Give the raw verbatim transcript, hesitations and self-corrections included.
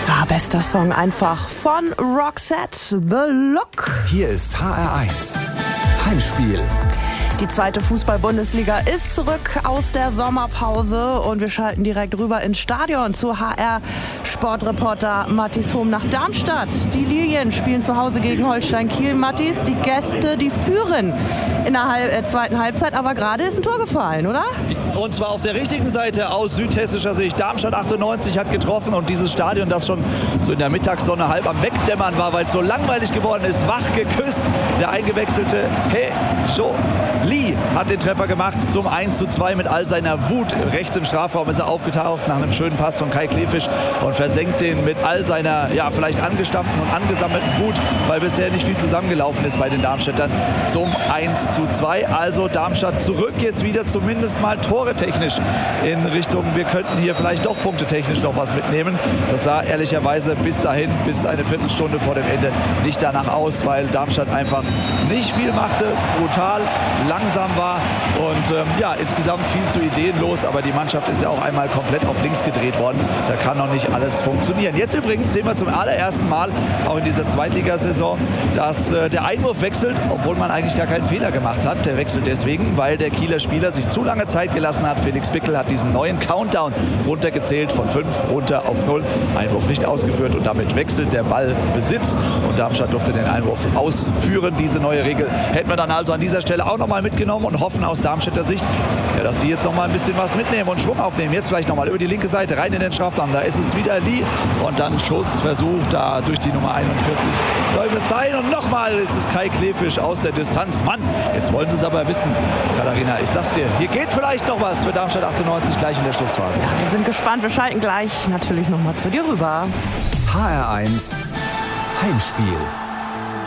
war bester Song einfach von Roxette, The Look. Hier ist H R eins Heimspiel. Die zweite Fußball-Bundesliga ist zurück aus der Sommerpause und wir schalten direkt rüber ins Stadion zu H R-Sportreporter Mattis Hohm nach Darmstadt. Die Lilien spielen zu Hause gegen Holstein Kiel. Mattis, die Gäste, die führen in der Halb- äh, zweiten Halbzeit, aber gerade ist ein Tor gefallen, oder? Und zwar auf der richtigen Seite aus südhessischer Sicht. Darmstadt achtundneunzig hat getroffen und dieses Stadion, das schon so in der Mittagssonne halb am Wegdämmern war, weil es so langweilig geworden ist, wach geküsst. Der eingewechselte He Cho Lee hat den Treffer gemacht zum eins zu zwei mit all seiner Wut. Rechts im Strafraum ist er aufgetaucht nach einem schönen Pass von Kai Klefisch und versenkt den mit all seiner, ja, vielleicht angestammten und angesammelten Wut, weil bisher nicht viel zusammengelaufen ist bei den Darmstädtern, zum eins zu zwei. Also Darmstadt zurück jetzt wieder zumindest mal toretechnisch in Richtung, wir könnten hier vielleicht doch punktetechnisch noch was mitnehmen. Das sah ehrlicherweise bis dahin, bis eine Viertelstunde vor dem Ende nicht danach aus, weil Darmstadt einfach nicht viel machte, brutal, langsam war und ähm, ja, insgesamt viel zu ideenlos, aber die Mannschaft ist ja auch einmal komplett auf links gedreht worden. Da kann noch nicht alles funktionieren. Jetzt übrigens sehen wir zum allerersten Mal, auch in dieser Zweitligasaison, dass äh, der Einwurf wechselt, obwohl man eigentlich gar keinen Fehler gemacht hat. Der wechselt deswegen, weil der Kieler Spieler sich zu lange Zeit gelassen hat. Felix Bickel hat diesen neuen Countdown runtergezählt, von fünf runter auf null. Einwurf nicht ausgeführt und damit wechselt der Ballbesitz und Darmstadt durfte den Einwurf ausführen. Diese neue Regel hätten wir dann also an dieser Stelle auch noch mal mitgenommen und hoffen aus Darmstädter Sicht, ja, dass die jetzt noch mal ein bisschen was mitnehmen und Schwung aufnehmen. Jetzt vielleicht noch mal über die linke Seite rein in den Strafraum. Da ist es wieder Lee und dann Schussversuch da durch die Nummer einundvierzig. Teufelsstein und nochmal ist es Kai Klefisch aus der Distanz. Mann, jetzt wollen sie es aber wissen. Katharina, ich sag's dir, hier geht vielleicht noch was für Darmstadt achtundneunzig gleich in der Schlussphase. Ja, wir sind gespannt. Wir schalten gleich natürlich noch mal zu dir rüber. H R eins Heimspiel.